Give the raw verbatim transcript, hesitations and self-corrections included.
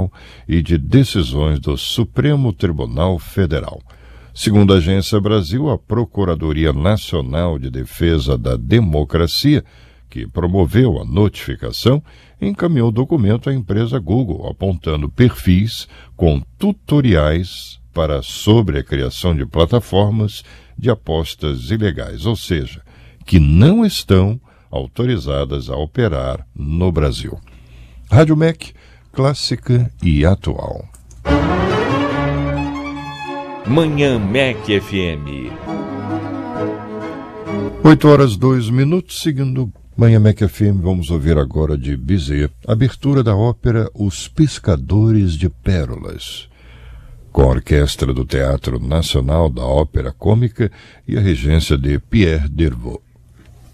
Constitucional e de decisões do Supremo Tribunal Federal. Segundo a Agência Brasil, a Procuradoria Nacional de Defesa da Democracia, que promoveu a notificação, encaminhou o documento à empresa Google, apontando perfis com tutoriais para sobre a criação de plataformas de apostas ilegais, ou seja, que não estão autorizadas a operar no Brasil. Rádio M E C, clássica e atual. Manhã M E C F M. oito horas, dois minutos, seguindo Manhã M E C F M, vamos ouvir agora de Bizet, abertura da ópera Os Pescadores de Pérolas, com a orquestra do Teatro Nacional da Ópera Cômica e a regência de Pierre Dervaux.